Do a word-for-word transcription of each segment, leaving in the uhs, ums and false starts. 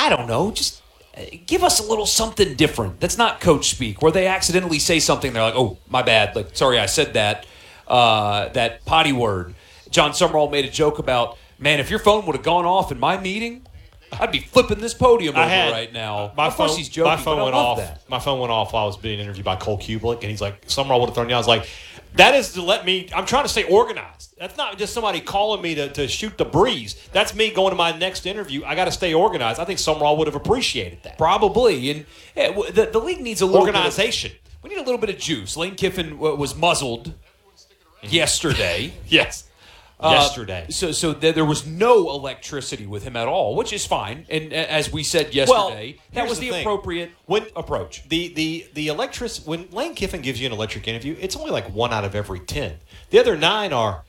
I don't know, just give us a little something different. That's not coach speak, where they accidentally say something. They're like, oh, my bad. Like, sorry, I said that, uh, that potty word. John Summerall made a joke about, man, if your phone would have gone off in my meeting, I'd be flipping this podium over had, right now. My of course phone, he's joking, my phone but I went love off. that. My phone went off while I was being interviewed by Cole Kubelik, and he's like, Summerall would have thrown you. I was like, that is to let me, I'm trying to stay organized. That's not just somebody calling me to, to shoot the breeze. That's me going to my next interview. I got to stay organized. I think Summerall would have appreciated that. Probably. And yeah, the, the league needs a little organization. Bit of, we need a little bit of juice. Lane Kiffin was muzzled yesterday. Yes. Uh, yesterday. So so th- there was no electricity with him at all, which is fine. And uh, as we said yesterday, well, that was the, the appropriate when, approach. The the the electric when Lane Kiffin gives you an electric interview, it's only like one out of every ten. The other nine are,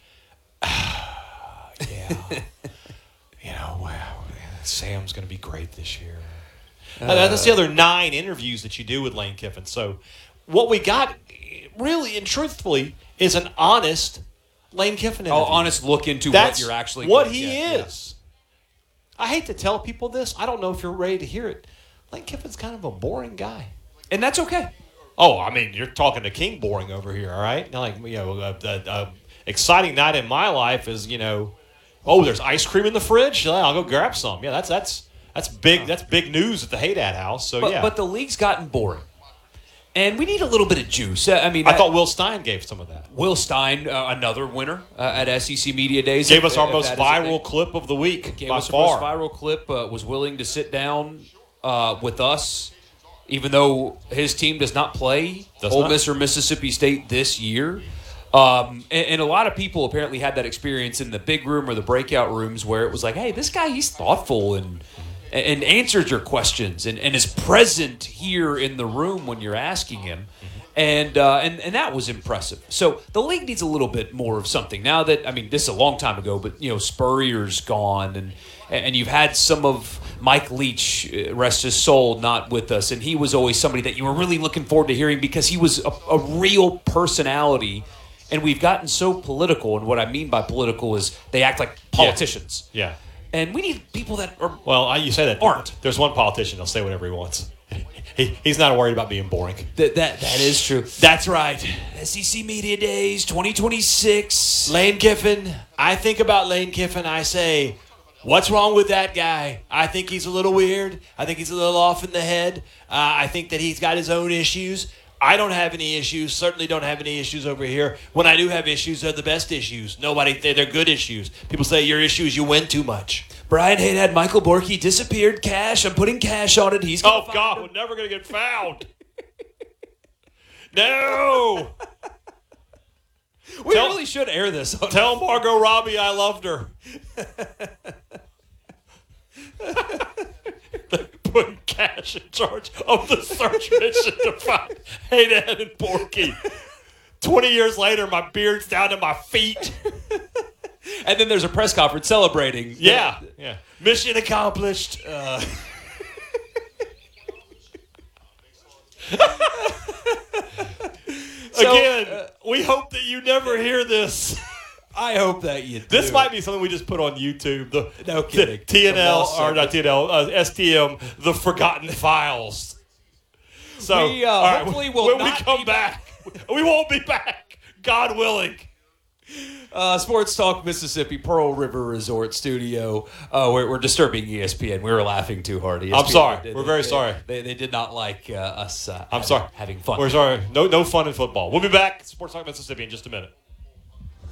yeah, you know, wow, Sam's going to be great this year. Uh, That's the other nine interviews that you do with Lane Kiffin. So what we got, really and truthfully, is an honest Lane Kiffin interview. Oh, honest look into That's what you're actually what gonna he get. is. Yeah. I hate to tell people this. I don't know if you're ready to hear it. Lane Kiffin's kind of a boring guy. And that's okay. Oh, I mean, you're talking to King boring over here, all right? Not like, you know, a, a, a exciting night in my life is, you know, oh, there's ice cream in the fridge? Yeah, I'll go grab some. Yeah, that's that's that's big that's big news at the Haydad house. So but, yeah. But the league's gotten boring. And we need a little bit of juice. I mean, I, I thought Will Stein gave some of that. Will Stein, uh, another winner uh, at S E C Media Days. Gave if, us our if most that is a viral thing. clip of the week Gave by us far. our most viral clip. Uh, was willing to sit down uh, with us, even though his team does not play Does Ole not. Miss or Mississippi State this year. Um, and, and a lot of people apparently had that experience in the big room or the breakout rooms where it was like, hey, this guy, he's thoughtful and and answers your questions and, and is present here in the room when you're asking him. And, uh, and and that was impressive. So the league needs a little bit more of something. Now that, I mean, this is a long time ago, but, you know, Spurrier's gone, and and you've had some of Mike Leach, uh, rest his soul, not with us. And he was always somebody that you were really looking forward to hearing because he was a, a real personality. And we've gotten so political, and what I mean by political is they act like politicians. Yeah. yeah. And we need people that are Well, I, you say that. Aren't. There's one politician that'll say whatever he wants. he, he's not worried about being boring. That, that that is true. That's right. S E C Media Days twenty twenty-six. Lane Kiffin, I think about Lane Kiffin, I say, what's wrong with that guy? I think he's a little weird. I think he's a little off in the head. Uh, I think that he's got his own issues. I don't have any issues, certainly don't have any issues over here. When I do have issues, they're the best issues. Nobody, they're good issues. People say your issues, you win too much. Brian Haydad, Michael Borky disappeared. Cash. I'm putting cash on it. He's gonna Oh, find God, him. we're never going to get found. No. We Tell- really should air this. On Tell Margot Robbie I loved her. Putting cash in charge of the search mission to find Haydad and Borky. Twenty years later, my beard's down to my feet. And then there's a press conference celebrating. Yeah, yeah. Mission accomplished. Uh, So, Again, uh, we hope that you never hear this. I hope that you do. This might be something we just put on YouTube. The, No kidding. the T N L, The lost or not service. T N L, uh, S T M, The Forgotten Files. So, We, uh, all right, hopefully will when not we come be back, we won't be back, God willing. Uh, Sports Talk Mississippi, Pearl River Resort Studio. Uh, we're, we're disturbing E S P N. We were laughing too hard. E S P N, I'm sorry. they- We're they- very they- sorry. They, they did not like uh, us uh, I'm having, sorry. having fun. We're sorry. No, no fun in football. We'll be back. Sports Talk Mississippi in just a minute.